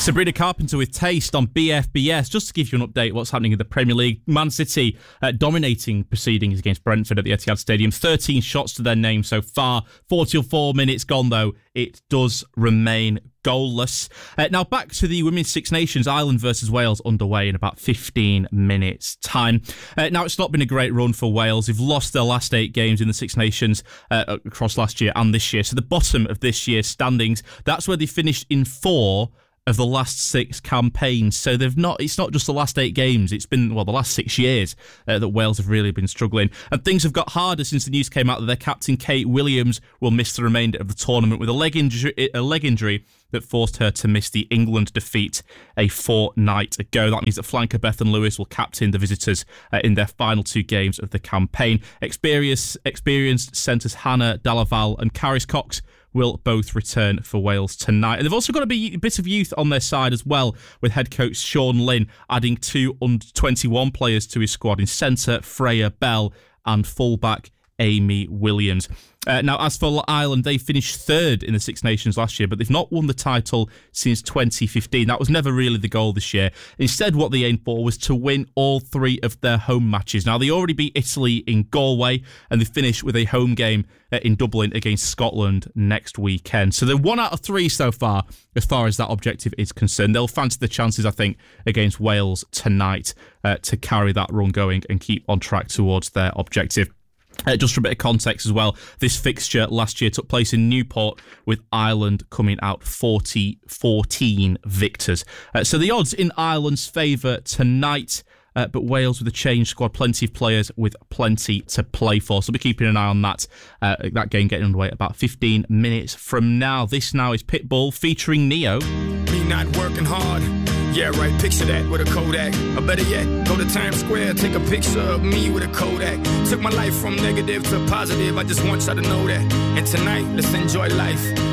Sabrina Carpenter with Taste on BFBS. Just to give you an update what's happening in the Premier League. Man City dominating proceedings against Brentford at the Etihad Stadium. 13 shots to their name so far. 44 minutes gone though. It does remain goalless. Now back to the Women's Six Nations. Ireland versus Wales underway in about 15 minutes time. Now it's not been a great run for Wales. They've lost their last 8 games in the Six Nations across last year and this year. So the bottom of this year's standings, that's where they finished in 4 of the last 6 campaigns. So it's not just the last 8 games, it's been, the last 6 years that Wales have really been struggling. And things have got harder since the news came out that their captain Kate Williams will miss the remainder of the tournament with a leg injury that forced her to miss the England defeat a fortnight ago. That means that flanker Bethan Lewis will captain the visitors in their final 2 games of the campaign. Experienced centres Hannah Delaval and Caris Cox will both return for Wales tonight. And they've also got a bit of youth on their side as well, with head coach Sean Lynn adding 2 under-21 players to his squad in centre Freya Bell and fullback Amy Williams. Now, as for Ireland, they finished 3rd in the Six Nations last year, but they've not won the title since 2015. That was never really the goal this year. Instead, what they aimed for was to win all 3 of their home matches. Now, they already beat Italy in Galway, and they finished with a home game in Dublin against Scotland next weekend. So they're 1 out of 3 so far as that objective is concerned. They'll fancy the chances, I think, against Wales tonight to carry that run going and keep on track towards their objective. Just for a bit of context as well, this fixture last year took place in Newport with Ireland coming out 40-14 victors. So the odds in Ireland's favour tonight, but Wales with a changed squad, plenty of players with plenty to play for. So we'll be keeping an eye on that game getting underway about 15 minutes from now. This now is Pitbull featuring Neo. Me not working hard. Yeah, right, picture that with a Kodak. Or better yet, go to Times Square, take a picture of me with a Kodak. Took my life from negative to positive, I just want y'all to know that. And tonight, let's enjoy life.